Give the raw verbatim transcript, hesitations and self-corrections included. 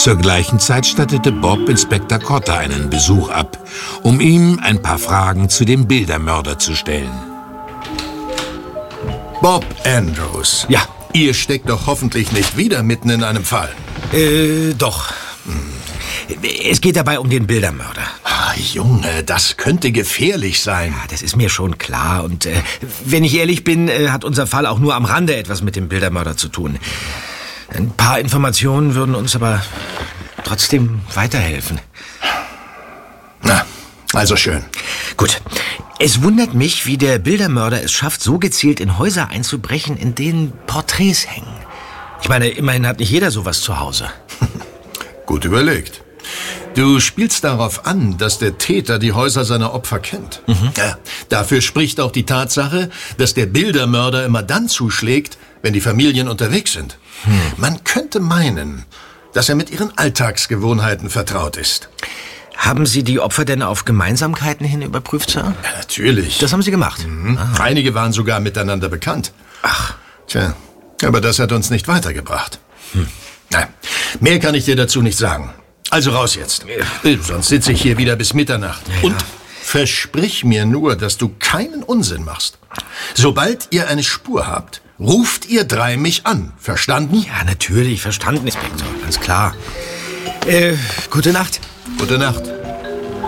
Zur gleichen Zeit stattete Bob Inspektor Cotter einen Besuch ab, um ihm ein paar Fragen zu dem Bildermörder zu stellen. Bob Andrews. Ja. Ihr steckt doch hoffentlich nicht wieder mitten in einem Fall. Äh, doch. Es geht dabei um den Bildermörder. Ah, Junge, das könnte gefährlich sein. Ja, das ist mir schon klar. Und äh, wenn ich ehrlich bin, äh, hat unser Fall auch nur am Rande etwas mit dem Bildermörder zu tun. Ein paar Informationen würden uns aber trotzdem weiterhelfen. Na, also schön. Gut. Es wundert mich, wie der Bildermörder es schafft, so gezielt in Häuser einzubrechen, in denen Porträts hängen. Ich meine, immerhin hat nicht jeder sowas zu Hause. Gut überlegt. Du spielst darauf an, dass der Täter die Häuser seiner Opfer kennt. Mhm. Ja, dafür spricht auch die Tatsache, dass der Bildermörder immer dann zuschlägt, wenn die Familien unterwegs sind. Hm. Man könnte meinen, dass er mit ihren Alltagsgewohnheiten vertraut ist. Haben Sie die Opfer denn auf Gemeinsamkeiten hin überprüft, Sir? Ja, natürlich. Das haben Sie gemacht? Mhm. Einige waren sogar miteinander bekannt. Ach. Tja, aber das hat uns nicht weitergebracht. Hm. Nein, mehr kann ich dir dazu nicht sagen. Also raus jetzt. Ja. Sonst sitze ich hier wieder bis Mitternacht. Ja, ja. Und versprich mir nur, dass du keinen Unsinn machst. Sobald ihr eine Spur habt, ruft ihr drei mich an. Verstanden? Ja, natürlich. Verstanden, Inspektor. Ganz klar. Äh, gute Nacht. Gute Nacht.